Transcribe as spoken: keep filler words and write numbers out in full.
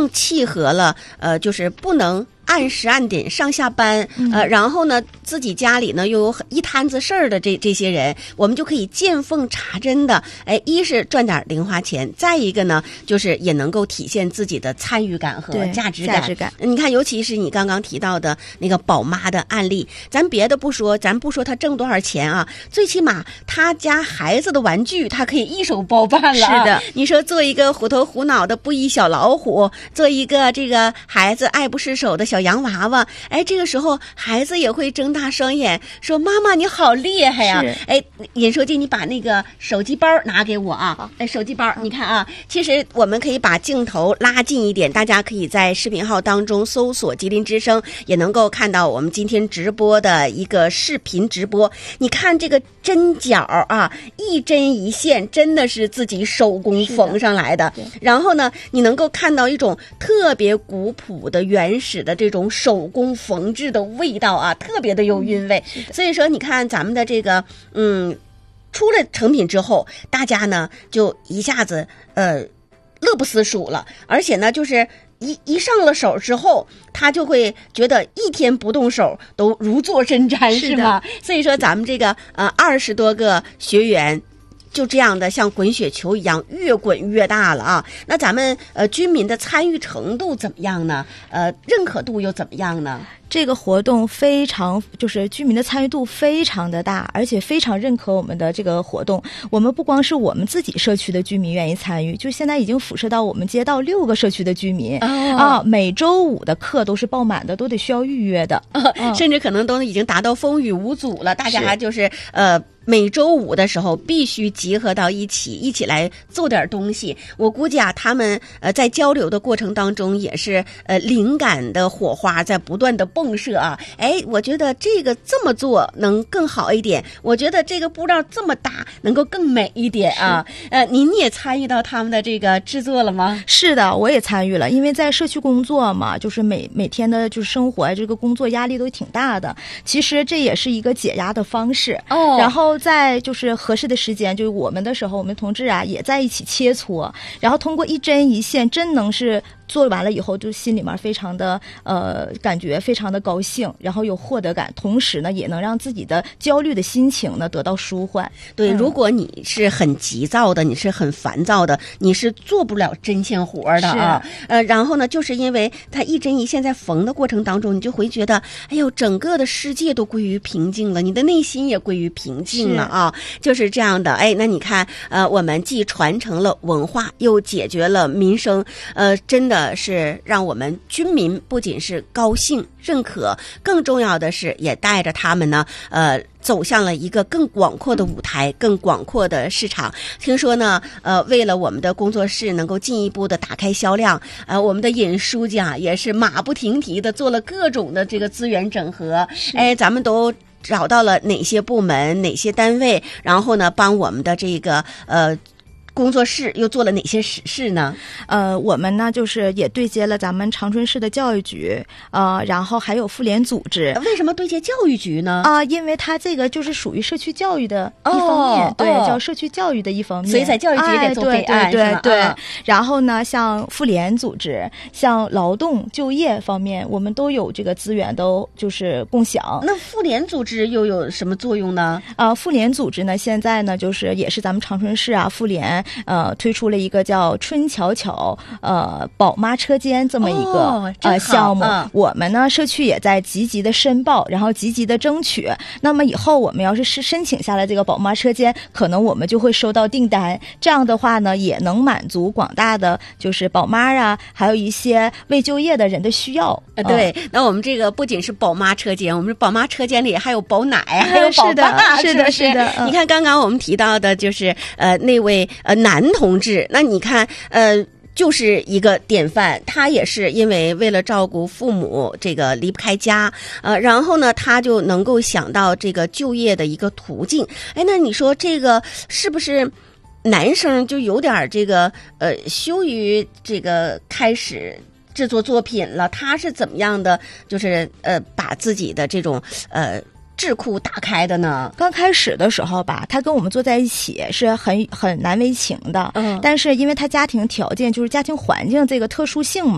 更契合了呃，就是不能按时按点上下班，呃，然后呢，自己家里呢又有一摊子事儿的这这些人，我们就可以见缝插针的，哎，一是赚点零花钱，再一个呢，就是也能够体现自己的参与感和价值感。 价值感， 你看，尤其是你刚刚提到的那个宝妈的案例，咱别的不说，咱不说她挣多少钱啊，最起码她家孩子的玩具，她可以一手包办了。 是的， 你说做一个虎头虎脑的布衣小老虎，做一个这个孩子爱不释手的小洋娃娃，哎，这个时候孩子也会睁大双眼说：“妈妈，你好厉害呀！”哎，尹书记，你把那个手机包拿给我啊！哎，手机包，你看啊，其实我们可以把镜头拉近一点，大家可以在视频号当中搜索“吉林之声”，也能够看到我们今天直播的一个视频直播。你看这个针脚啊，一针一线，真的是自己手工缝上来的。然后呢，你能够看到一种特别古朴的、原始的这种手工缝制的味道啊，特别的有韵味。嗯、所以说，你看咱们的这个，嗯，出了成品之后，大家呢就一下子呃乐不思蜀了，而且呢，就是一一上了手之后，他就会觉得一天不动手都如坐针毡，是吗？所以说，咱们这个呃二十多个学员。就这样的像滚雪球一样越滚越大了啊！那咱们呃军民的参与程度怎么样呢？呃，认可度又怎么样呢？ 这个活动非常就是居民的参与度非常的大，而且非常认可我们的这个活动。我们不光是我们自己社区的居民愿意参与，就现在已经辐射到我们街道六个社区的居民、哦、啊，每周五的课都是爆满的，都得需要预约的、 哦嗯、甚至可能都已经达到风雨无阻了。大家就是呃每周五的时候必须集合到一起，一起来做点东西。我估计啊，他们呃在交流的过程当中也是呃灵感的火花在不断的迸射啊。哎，我觉得这个这么做能更好一点，我觉得这个布料这么搭能够更美一点啊。呃，您也参与到他们的这个制作了吗？ 是的，我也参与了，因为在社区工作嘛，就是每每天的就是生活这个工作压力都挺大的。其实这也是一个解压的方式哦。然后在就是合适的时间，就是我们的时候，我们同志啊也在一起切磋，然后通过一针一线，真能是做完了以后，就心里面非常的呃感觉非常的高兴，然后有获得感，同时呢也能让自己的焦虑的心情呢得到舒缓。 对、嗯，如果你是很急躁的，你是很烦躁的，你是做不了针线活的啊。呃，然后呢，就是因为它一针一线在缝的过程当中，你就会觉得，哎呦，整个的世界都归于平静了，你的内心也归于平静了啊。就是这样的。哎，那你看，呃，我们既传承了文化，又解决了民生，呃，真的是让我们军民不仅是高兴认可，更重要的是也带着他们呢，呃。走向了一个更广阔的舞台，更广阔的市场。听说呢，呃，为了我们的工作室能够进一步的打开销量，呃，我们的尹书记啊也是马不停蹄的做了各种的这个资源整合。哎，咱们都找到了哪些部门、哪些单位，然后呢，帮我们的这个呃。工作室又做了哪些实事呢？ 呃，我们呢就是也对接了咱们长春市的教育局，呃，然后还有妇联组织。 为什么对接教育局呢？ 啊、呃，因为它这个就是属于社区教育的一方面，哦、对、哦，叫社区教育的一方面。 所以在教育局也得做备案， 哎、对对 对, 对、 啊。 然后呢，像妇联组织、像劳动就业方面，我们都有这个资源，都就是共享。 那妇联组织又有什么作用呢？ 啊、呃，妇联组织呢，现在呢就是也是咱们长春市啊妇联。呃，推出了一个叫春巧巧呃宝妈车间这么一个、哦、呃项目、嗯，我们呢社区也在积极的申报，然后积极的争取。那么以后我们要是是申请下来这个宝妈车间，可能我们就会收到订单。这样的话呢，也能满足广大的就是宝妈啊，还有一些未就业的人的需要。 呃、对、嗯，那我们这个不仅是宝妈车间，我们宝妈车间里还有宝奶，还有宝爸， 是的，是的，是的。 嗯、你看刚刚我们提到的就是呃那位呃男同志，那你看呃就是一个典范，他也是因为为了照顾父母这个离不开家，呃然后呢他就能够想到这个就业的一个途径。哎，那你说这个是不是男生就有点这个呃羞于这个开始制作作品了？他是怎么样的就是呃把自己的这种呃智库打开的呢？ 刚开始的时候吧，他跟我们坐在一起是很很难为情的，嗯，但是因为他家庭条件就是家庭环境这个特殊性嘛，